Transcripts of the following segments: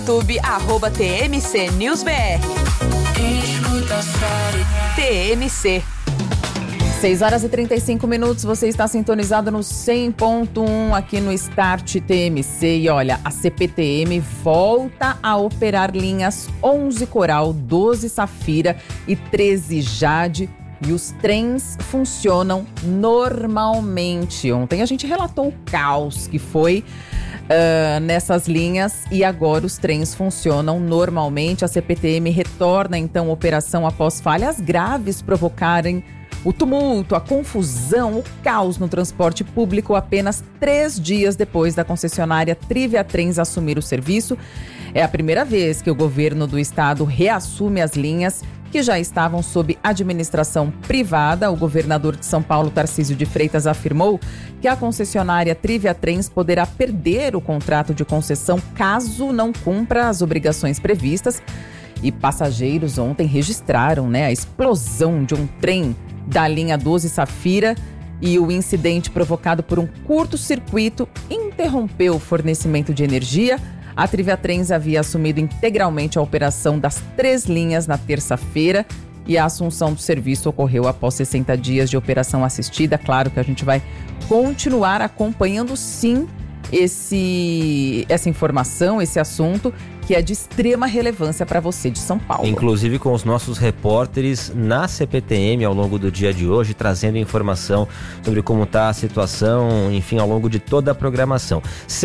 YouTube, @TMC News BR. TMC. 6h35, você está sintonizado no 100.1 aqui no Start TMC. E olha, a CPTM volta a operar linhas 11 Coral, 12 Safira e 13 Jade. E os trens funcionam normalmente. Ontem a gente relatou o caos que foi nessas linhas e agora os trens funcionam normalmente. A CPTM retorna então a operação após falhas graves provocarem o tumulto, a confusão, o caos no transporte público apenas 3 dias depois da concessionária Trivia Trens assumir o serviço. É a primeira vez que o governo do estado reassume as linhas que já estavam sob administração privada. O governador de São Paulo, Tarcísio de Freitas, afirmou que a concessionária Trivia Trens poderá perder o contrato de concessão caso não cumpra as obrigações previstas. E passageiros ontem registraram, a explosão de um trem da linha 12 Safira e o incidente provocado por um curto-circuito interrompeu o fornecimento de energia. A Trivia Trens havia assumido integralmente a operação das 3 linhas na terça-feira e a assunção do serviço ocorreu após 60 dias de operação assistida. Claro que a gente vai continuar acompanhando, sim, essa informação, esse assunto, que é de extrema relevância para você de São Paulo. Inclusive com os nossos repórteres na CPTM ao longo do dia de hoje, trazendo informação sobre como está a situação, enfim, ao longo de toda a programação.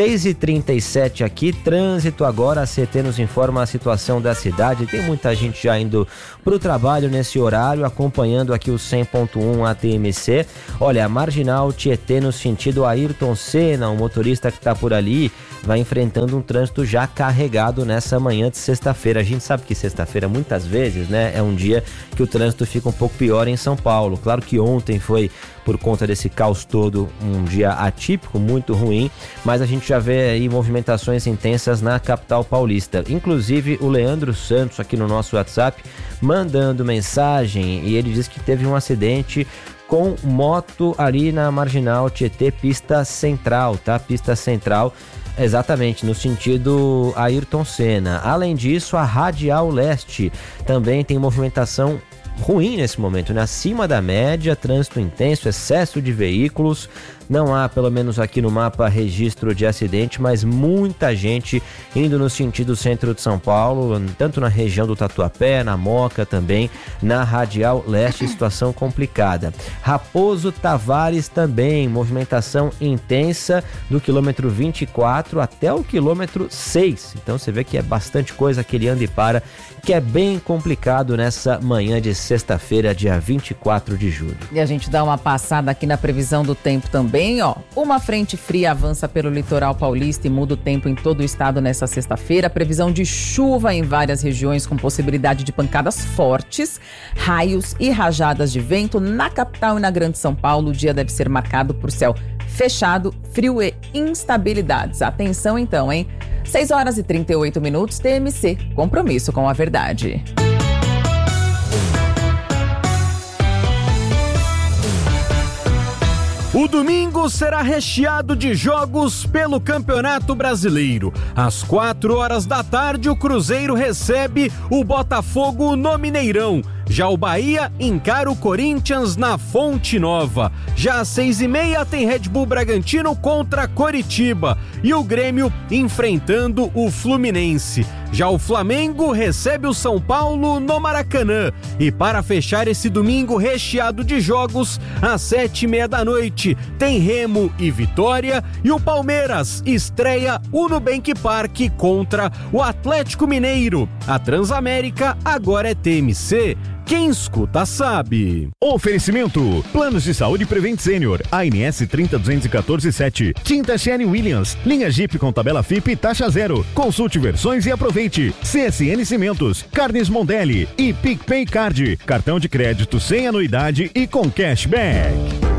6h37 aqui, trânsito agora, a CT nos informa a situação da cidade. Tem muita gente já indo para o trabalho nesse horário, acompanhando aqui o 100.1 ATMC. Olha, a Marginal Tietê no sentido Ayrton Senna, um motorista que está por ali, vai enfrentando um trânsito já carregado nessa manhã de sexta-feira. A gente sabe que sexta-feira, muitas vezes, é um dia que o trânsito fica um pouco pior em São Paulo. Claro que ontem foi, por conta desse caos todo, um dia atípico, muito ruim, mas a gente já vê aí movimentações intensas na capital paulista. Inclusive o Leandro Santos aqui no nosso WhatsApp mandando mensagem, e ele diz que teve um acidente com moto ali na Marginal Tietê, pista central, tá? Pista central, exatamente, no sentido Ayrton Senna. Além disso, a Radial Leste também tem movimentação ruim nesse momento, acima da média, trânsito intenso, excesso de veículos. Não há, pelo menos aqui no mapa, registro de acidente, mas muita gente indo no sentido centro de São Paulo, tanto na região do Tatuapé, na Moca também, na Radial Leste, situação complicada. Raposo Tavares também, movimentação intensa do quilômetro 24 até o quilômetro 6. Então você vê que é bastante coisa que ele anda e para, que é bem complicado nessa manhã de sexta-feira, dia 24 de julho. E a gente dá uma passada aqui na previsão do tempo também. Uma frente fria avança pelo litoral paulista e muda o tempo em todo o estado nessa sexta-feira. Previsão de chuva em várias regiões com possibilidade de pancadas fortes, raios e rajadas de vento. Na capital e na Grande São Paulo, o dia deve ser marcado por céu fechado, frio e instabilidades. Atenção então, 6h38, TMC, compromisso com a verdade. O domingo será recheado de jogos pelo Campeonato Brasileiro. Às 16h, o Cruzeiro recebe o Botafogo no Mineirão. Já o Bahia encara o Corinthians na Fonte Nova. Já às 6h30 tem Red Bull Bragantino contra Coritiba e o Grêmio enfrentando o Fluminense. Já o Flamengo recebe o São Paulo no Maracanã. E para fechar esse domingo recheado de jogos, às 7h30 tem Remo e Vitória e o Palmeiras estreia o Nubank Park contra o Atlético Mineiro. A Transamérica agora é TMC. Quem escuta sabe. Oferecimento: Planos de Saúde Prevent Senior, ANS 302147, Tinta Sherwin-Williams, linha Jeep com tabela FIP e taxa zero. Consulte versões e aproveite. CSN Cimentos, Carnes Mondelli e PicPay Card, cartão de crédito sem anuidade e com cashback.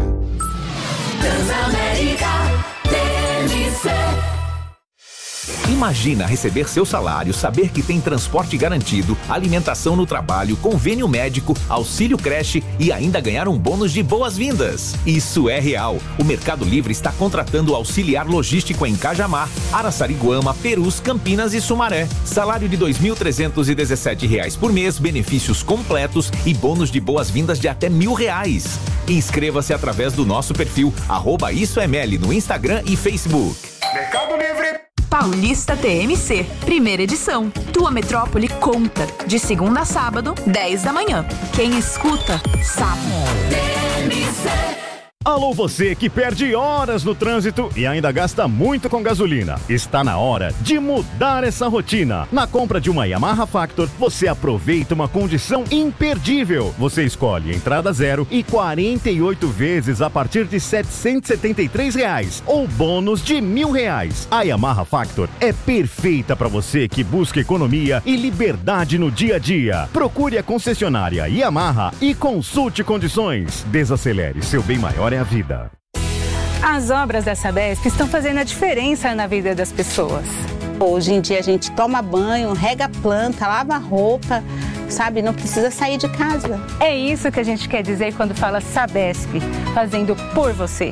Transamérica TMC. Imagina receber seu salário, saber que tem transporte garantido, alimentação no trabalho, convênio médico, auxílio creche e ainda ganhar um bônus de boas-vindas. Isso é real. O Mercado Livre está contratando auxiliar logístico em Cajamar, Araçariguama, Perus, Campinas e Sumaré. Salário de R$ 2.317 por mês, benefícios completos e bônus de boas-vindas de até R$1.000. Inscreva-se através do nosso perfil @IsoML no Instagram e Facebook. Mercado Livre. Paulista TMC, primeira edição. Tua metrópole conta. De segunda a sábado, 10 da manhã. Quem escuta, sabe. TMC. Alô, você que perde horas no trânsito e ainda gasta muito com gasolina. Está na hora de mudar essa rotina. Na compra de uma Yamaha Factor, você aproveita uma condição imperdível. Você escolhe entrada zero e 48 vezes a partir de R$ 773 ou bônus de R$1.000. A Yamaha Factor é perfeita para você que busca economia e liberdade no dia a dia. Procure a concessionária Yamaha e consulte condições. Desacelere, seu bem maior é a vida. As obras da Sabesp estão fazendo a diferença na vida das pessoas. Hoje em dia a gente toma banho, rega a planta, lava a roupa, sabe? Não precisa sair de casa. É isso que a gente quer dizer quando fala Sabesp, fazendo por você.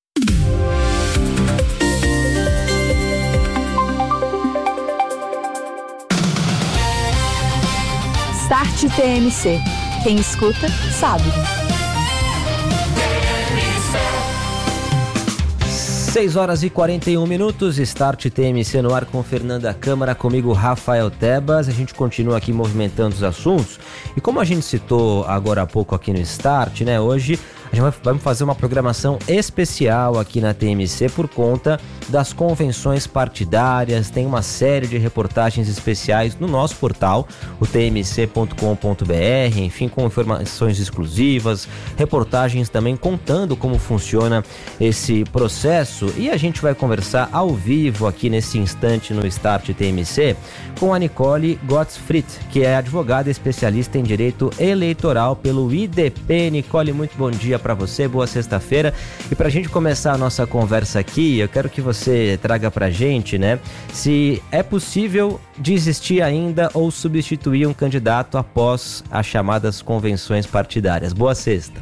Start TMC. Quem escuta, sabe. 6h41, Start TMC no ar com Fernanda Câmara, comigo Rafael Tebas. A gente continua aqui movimentando os assuntos e como a gente citou agora há pouco aqui no Start, né, hoje a gente vai fazer uma programação especial aqui na TMC por conta das convenções partidárias. Tem uma série de reportagens especiais no nosso portal, o tmc.com.br, enfim, com informações exclusivas, reportagens também contando como funciona esse processo. E a gente vai conversar ao vivo aqui nesse instante no Start TMC com a Nicole Gottfried, que é advogada especialista em direito eleitoral pelo IDP. Nicole, muito bom dia para você, boa sexta-feira. E para a gente começar a nossa conversa aqui, eu quero que você traga para a gente, né, se é possível desistir ainda ou substituir um candidato após as chamadas convenções partidárias. Boa sexta.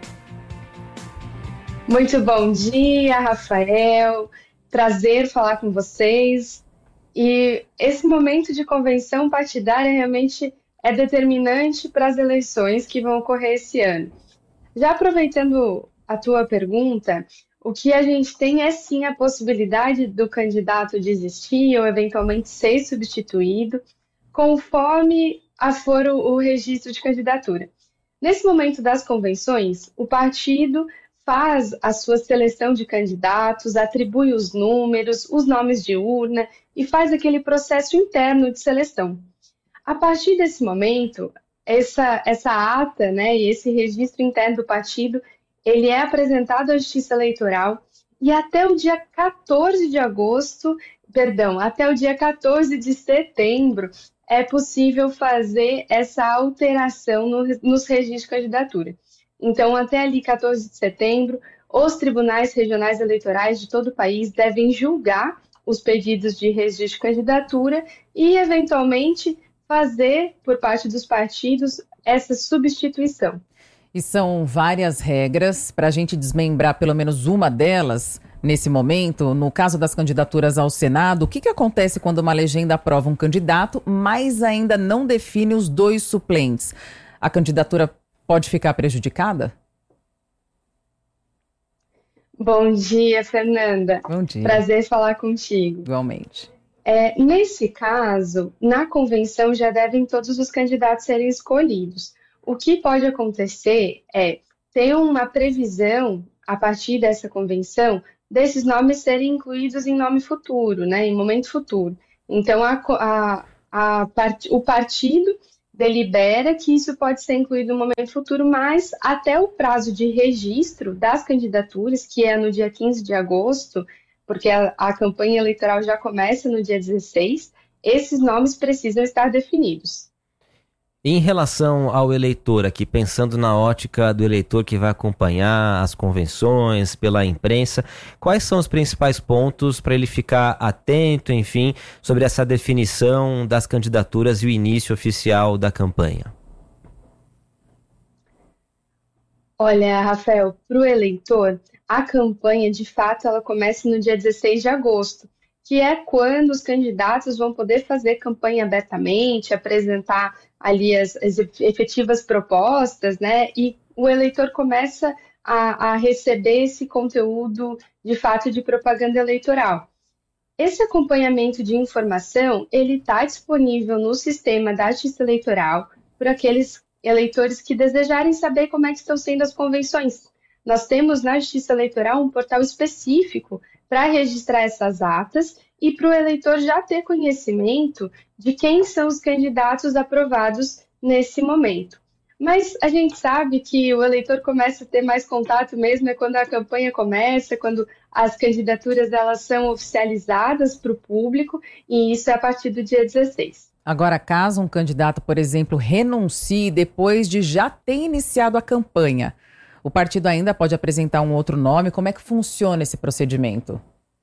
Muito bom dia, Rafael. Prazer falar com vocês. E esse momento de convenção partidária realmente é determinante para as eleições que vão ocorrer esse ano. Já aproveitando a tua pergunta, o que a gente tem é sim a possibilidade do candidato desistir ou eventualmente ser substituído, conforme for o registro de candidatura. Nesse momento das convenções, o partido faz a sua seleção de candidatos, atribui os números, os nomes de urna e faz aquele processo interno de seleção. A partir desse momento, essa ata, né, e esse registro interno do partido, ele é apresentado à Justiça Eleitoral e até o dia 14 de setembro é possível fazer essa alteração nos registros de candidatura. Então, até ali, 14 de setembro, os tribunais regionais eleitorais de todo o país devem julgar os pedidos de registro de candidatura e, eventualmente, fazer, por parte dos partidos, essa substituição. E são várias regras para a gente desmembrar pelo menos uma delas nesse momento. No caso das candidaturas ao Senado, o que acontece quando uma legenda aprova um candidato, mas ainda não define os dois suplentes? A candidatura pode ficar prejudicada? Bom dia, Fernanda. Bom dia. Prazer falar contigo. Igualmente. Nesse caso, na convenção já devem todos os candidatos serem escolhidos. O que pode acontecer é ter uma previsão, a partir dessa convenção, desses nomes serem incluídos em nome futuro, né, em momento futuro. Então, o partido delibera que isso pode ser incluído no momento futuro, mas até o prazo de registro das candidaturas, que é no dia 15 de agosto, porque a campanha eleitoral já começa no dia 16, esses nomes precisam estar definidos. Em relação ao eleitor aqui, pensando na ótica do eleitor que vai acompanhar as convenções pela imprensa, quais são os principais pontos para ele ficar atento, enfim, sobre essa definição das candidaturas e o início oficial da campanha? Olha, Rafael, para o eleitor, a campanha, de fato, ela começa no dia 16 de agosto, que é quando os candidatos vão poder fazer campanha abertamente, apresentar ali as efetivas propostas, né? E o eleitor começa a receber esse conteúdo, de fato, de propaganda eleitoral. Esse acompanhamento de informação, ele está disponível no sistema da Justiça Eleitoral para aqueles eleitores que desejarem saber como é que estão sendo as convenções. Nós temos na Justiça Eleitoral um portal específico para registrar essas atas e para o eleitor já ter conhecimento de quem são os candidatos aprovados nesse momento. Mas a gente sabe que o eleitor começa a ter mais contato mesmo quando a campanha começa, quando as candidaturas elas são oficializadas para o público, e isso é a partir do dia 16. Agora, caso um candidato, por exemplo, renuncie depois de já ter iniciado a campanha, o partido ainda pode apresentar um outro nome? Como é que funciona esse procedimento?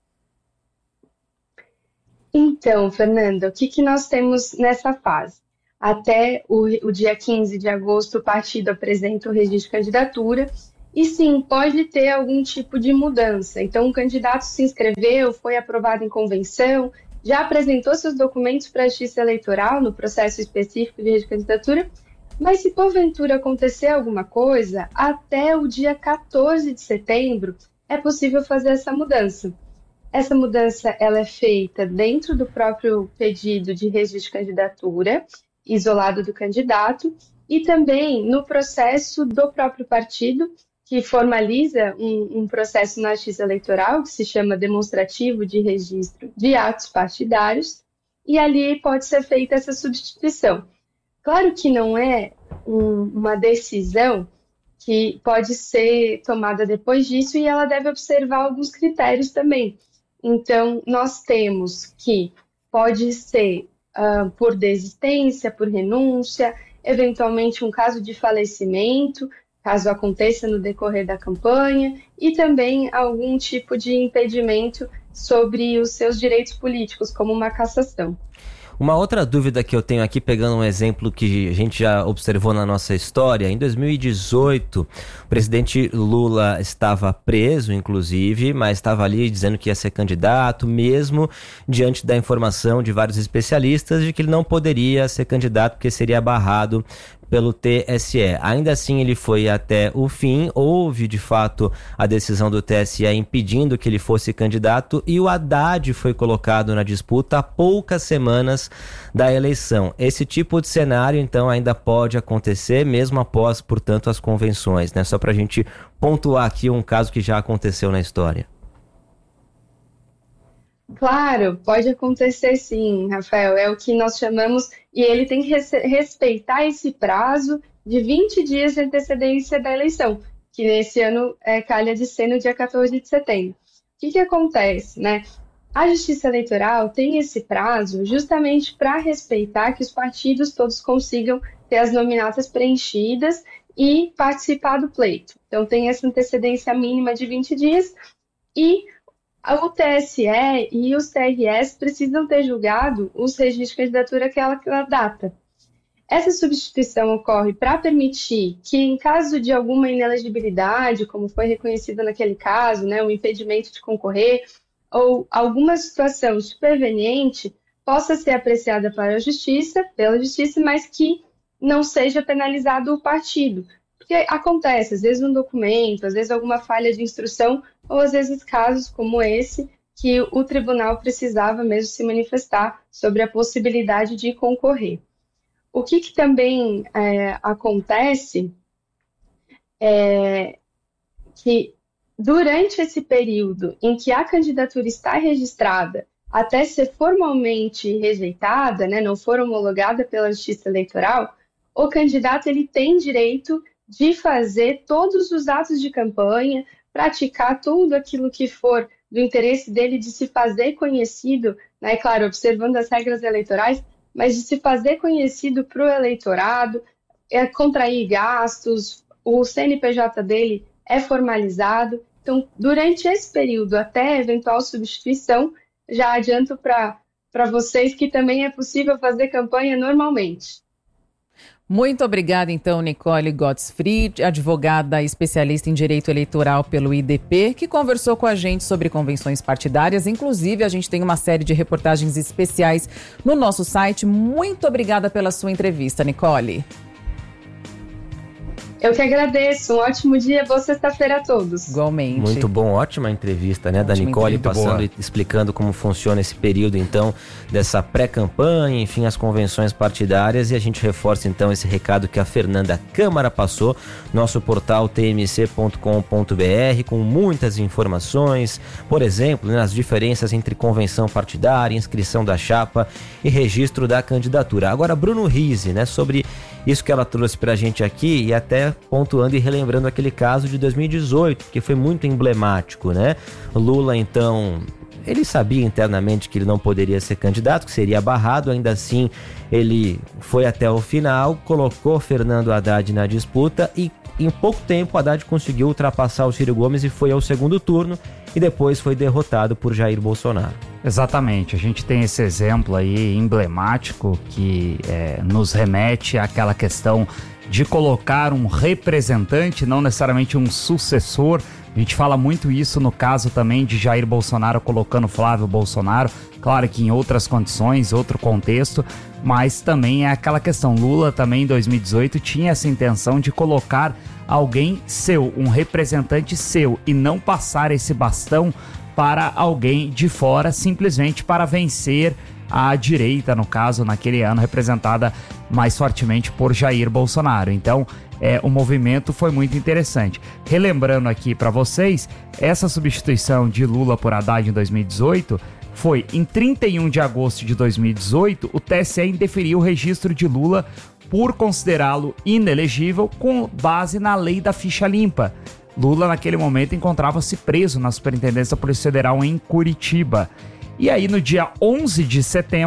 Então, Fernanda, o que nós temos nessa fase? Até o dia 15 de agosto, o partido apresenta o registro de candidatura e, sim, pode ter algum tipo de mudança. Então, o candidato se inscreveu, foi aprovado em convenção, já apresentou seus documentos para a Justiça Eleitoral no processo específico de registro de candidatura, mas se porventura acontecer alguma coisa, até o dia 14 de setembro é possível fazer essa mudança. Essa mudança ela é feita dentro do próprio pedido de registro de candidatura, isolado do candidato, e também no processo do próprio partido, que formaliza um processo na Justiça Eleitoral, que se chama demonstrativo de registro de atos partidários, e ali pode ser feita essa substituição. Claro que não é uma decisão que pode ser tomada depois disso e ela deve observar alguns critérios também. Então, nós temos que pode ser por desistência, por renúncia, eventualmente um caso de falecimento, caso aconteça no decorrer da campanha, e também algum tipo de impedimento sobre os seus direitos políticos, como uma cassação. Uma outra dúvida que eu tenho aqui, pegando um exemplo que a gente já observou na nossa história, em 2018, o presidente Lula estava preso, inclusive, mas estava ali dizendo que ia ser candidato, mesmo diante da informação de vários especialistas de que ele não poderia ser candidato porque seria barrado pelo TSE. Ainda assim, ele foi até o fim, houve de fato a decisão do TSE impedindo que ele fosse candidato e o Haddad foi colocado na disputa há poucas semanas da eleição. Esse tipo de cenário, então, ainda pode acontecer, mesmo após, portanto, as convenções, né? Só para a gente pontuar aqui um caso que já aconteceu na história. Claro, pode acontecer sim, Rafael, é o que nós chamamos, e ele tem que respeitar esse prazo de 20 dias de antecedência da eleição, que nesse ano calha de ser no dia 14 de setembro. O que acontece, né? A Justiça Eleitoral tem esse prazo justamente para respeitar que os partidos todos consigam ter as nominatas preenchidas e participar do pleito. Então tem essa antecedência mínima de 20 dias e o TSE e os TRS precisam ter julgado os registros de candidatura àquela data. Essa substituição ocorre para permitir que, em caso de alguma inelegibilidade, como foi reconhecido naquele caso, né, um impedimento de concorrer, ou alguma situação superveniente, possa ser apreciada pela justiça, mas que não seja penalizado o partido. Porque acontece, às vezes um documento, às vezes alguma falha de instrução, ou às vezes casos como esse, que o tribunal precisava mesmo se manifestar sobre a possibilidade de concorrer. O que também acontece é que durante esse período em que a candidatura está registrada até ser formalmente rejeitada, né, não for homologada pela Justiça Eleitoral, o candidato ele tem direito de fazer todos os atos de campanha, praticar tudo aquilo que for do interesse dele de se fazer conhecido, né, claro, observando as regras eleitorais, mas de se fazer conhecido para o eleitorado, contrair gastos, o CNPJ dele é formalizado. Então, durante esse período, até eventual substituição, já adianto para vocês que também é possível fazer campanha normalmente. Muito obrigada, então, Nicole Gottsfried, advogada especialista em direito eleitoral pelo IDP, que conversou com a gente sobre convenções partidárias. Inclusive, a gente tem uma série de reportagens especiais no nosso site. Muito obrigada pela sua entrevista, Nicole. Eu que agradeço. Um ótimo dia, boa sexta-feira a todos. Igualmente. Muito bom, ótima entrevista, né, da Nicole, passando e explicando como funciona esse período, então, dessa pré-campanha, enfim, as convenções partidárias, e a gente reforça, então, esse recado que a Fernanda Câmara passou, nosso portal tmc.com.br, com muitas informações, por exemplo, né, as diferenças entre convenção partidária, inscrição da chapa e registro da candidatura. Agora, Bruno Rizzi, né, sobre isso que ela trouxe pra gente aqui, e até pontuando e relembrando aquele caso de 2018, que foi muito emblemático, né? Lula, então, ele sabia internamente que ele não poderia ser candidato, que seria barrado, ainda assim ele foi até o final, colocou Fernando Haddad na disputa e em pouco tempo Haddad conseguiu ultrapassar o Ciro Gomes e foi ao segundo turno e depois foi derrotado por Jair Bolsonaro. Exatamente, a gente tem esse exemplo aí emblemático que nos remete àquela questão de colocar um representante, não necessariamente um sucessor. A gente fala muito isso no caso também de Jair Bolsonaro colocando Flávio Bolsonaro, claro que em outras condições, outro contexto, mas também é aquela questão, Lula também em 2018 tinha essa intenção de colocar alguém seu, um representante seu, e não passar esse bastão para alguém de fora, simplesmente para vencer a direita, no caso, naquele ano, representada mais fortemente por Jair Bolsonaro. Então, o movimento foi muito interessante. Relembrando aqui para vocês, essa substituição de Lula por Haddad em 2018 foi em 31 de agosto de 2018, o TSE indeferiu o registro de Lula por considerá-lo inelegível com base na lei da ficha limpa. Lula, naquele momento, encontrava-se preso na Superintendência da Polícia Federal em Curitiba. E aí, no dia 11 de setembro,